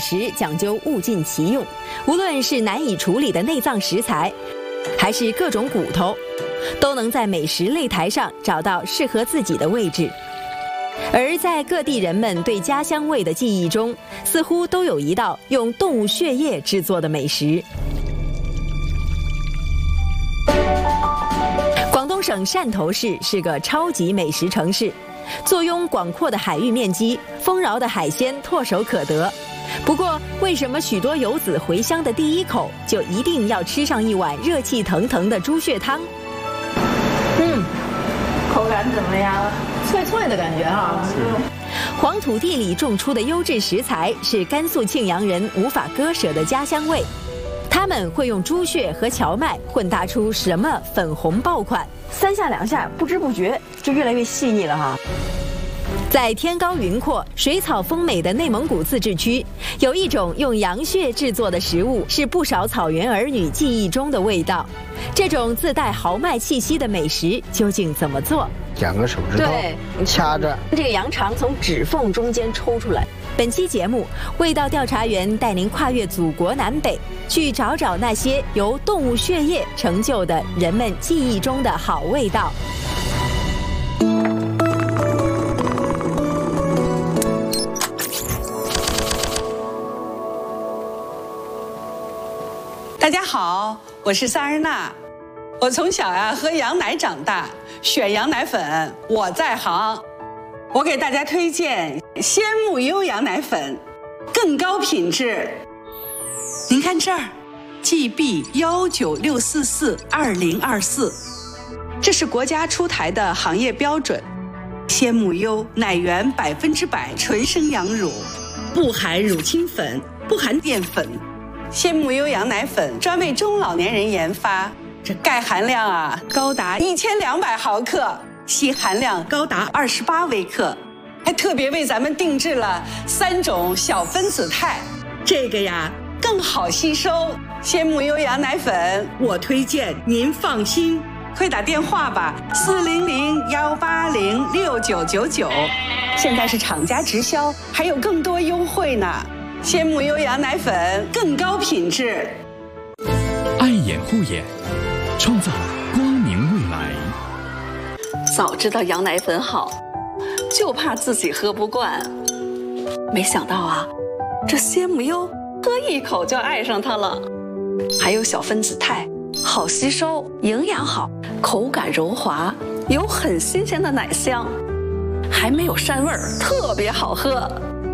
食讲究物尽其用，无论是难以处理的内脏食材，还是各种骨头，都能在美食擂台上找到适合自己的位置。而在各地人们对家乡味的记忆中，似乎都有一道用动物血液制作的美食。广东省汕头市是个超级美食城市，坐拥广阔的海域面积，丰饶的海鲜唾手可得。不过，为什么许多游子回乡的第一口就一定要吃上一碗热气腾腾的猪血汤？ 口感怎么样？脆脆的感觉哈。 黄土地里种出的优质食材是甘肃庆阳人无法割舍的家乡味。他们会用猪血和荞麦混搭出什么粉红爆款？3下2下，不知不觉就越来越细腻了哈。在天高云阔、水草丰美的内蒙古自治区，有一种用羊血制作的食物，是不少草原儿女记忆中的味道。这种自带豪迈气息的美食究竟怎么做 ？2个手指头掐着， 这个羊肠从指缝中间抽出来。 本期节目，味道调查员带您跨越祖国南北，去找找那些由动物血液成就的人们记忆中的好味道。 大家好，我是萨日娜。我从小喝羊奶长大，选羊奶粉我在行。我给大家推荐鲜木优羊奶粉，更高品质。您看这儿 ，GB196442024，这是国家出台的行业标准。鲜木优奶源100%纯生羊乳，不含乳清粉，不含淀粉。鲜木优羊奶粉专为中老年人研发，这钙含量高达1200毫克，硒含量高达28微克，还特别为咱们定制了3种小分子肽，这个更好吸收。鲜木优羊奶粉我推荐您放心，快打电话吧，400-180-6999，现在是厂家直销，还有更多优惠呢。鲜木优羊奶粉更高品质， 爱眼护眼，创造光明未来。 早知道羊奶粉好，就怕自己喝不惯。没想到这鲜木优喝一口就爱上它了。还有小分子肽，好吸收，营养好，口感柔滑，有很新鲜的奶香，还没有膻味儿，特别好喝。